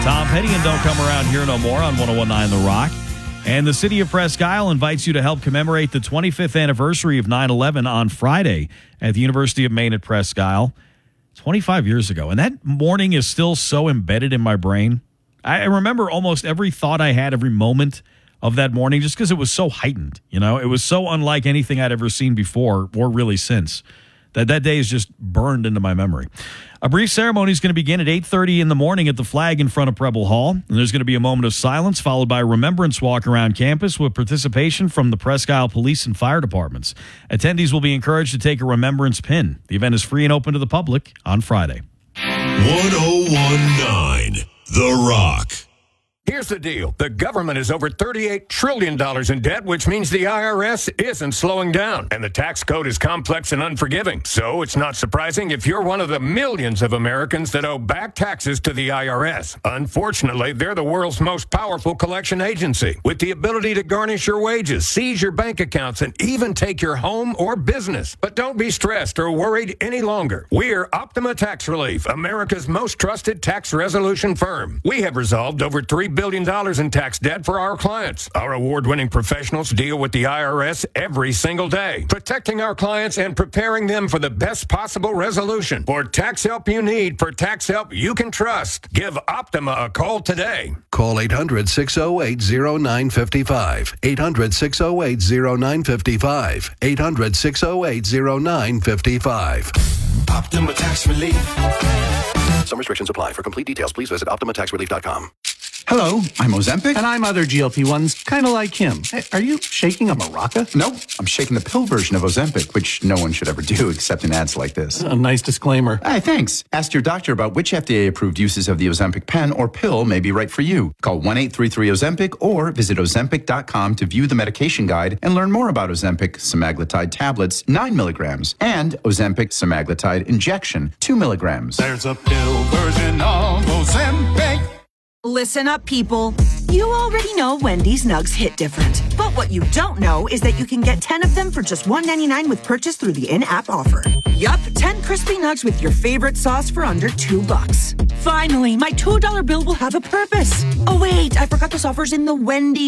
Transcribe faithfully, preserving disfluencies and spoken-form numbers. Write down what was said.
Tom Petty and Don't Come Around Here No More on one oh one point nine The Rock. And the city of Presque Isle invites you to help commemorate the twenty-fifth anniversary of nine eleven on Friday at the University of Maine at Presque Isle. twenty-five years ago. And that morning is still so embedded in my brain. I remember almost every thought I had, every moment of that morning, just because it was so heightened. You know, it was so unlike anything I'd ever seen before or really since. That that day is just burned into my memory. A brief ceremony is going to begin at eight thirty in the morning at the flag in front of Preble Hall. And there's going to be a moment of silence followed by a remembrance walk around campus with participation from the Presque Isle Police and Fire Departments. Attendees will be encouraged to take a remembrance pin. The event is free and open to the public on Friday. one oh one point nine The Rock. Here's the deal. The government is over thirty-eight trillion dollars in debt, which means the I R S isn't slowing down. And the tax code is complex and unforgiving. So it's not surprising if you're one of the millions of Americans that owe back taxes to the I R S. Unfortunately, they're the world's most powerful collection agency, with the ability to garnish your wages, seize your bank accounts, and even take your home or business. But don't be stressed or worried any longer. We're Optima Tax Relief, America's most trusted tax resolution firm. We have resolved over three billion dollars in tax debt for our clients. Our award-winning professionals deal with the I R S every single day, protecting our clients and preparing them for the best possible resolution. For tax help you need, for tax help you can trust, give Optima a call today. Call eight hundred, six oh eight, oh nine five five. eight hundred, six oh eight, oh nine five five. eight hundred, six oh eight, oh nine five five. Optima Tax Relief. Some restrictions apply. For complete details, please visit optima tax relief dot com. Hello, I'm Ozempic. And I'm other G L P ones, kind of like him. Hey, are you shaking a maraca? Nope, I'm shaking the pill version of Ozempic, which no one should ever do except in ads like this. A nice disclaimer. Hey, thanks. Ask your doctor about which F D A-approved uses of the Ozempic pen or pill may be right for you. Call one eight three three Ozempic or visit ozempic dot com to view the medication guide and learn more about Ozempic semaglutide tablets, nine milligrams, and Ozempic semaglutide injection, two milligrams. There's a pill version of Ozempic. Listen up, people. You already know Wendy's Nugs hit different. But what you don't know is that you can get ten of them for just one ninety-nine with purchase through the in-app offer. Yup, ten crispy nugs with your favorite sauce for under two bucks. Finally, my two dollar bill will have a purpose. Oh wait, I forgot this offer's in the Wendy's